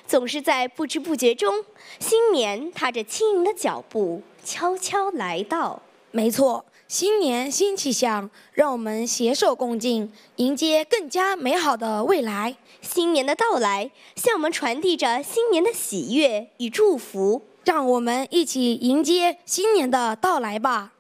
总是在不知不觉中，新年踏着轻盈的脚步悄悄来到。 没错，新年新气象，让我们携手共进，迎接更加美好的未来。 新年的到来，向我们传递着新年的喜悦与祝福。 让我们一起迎接新年的到来吧。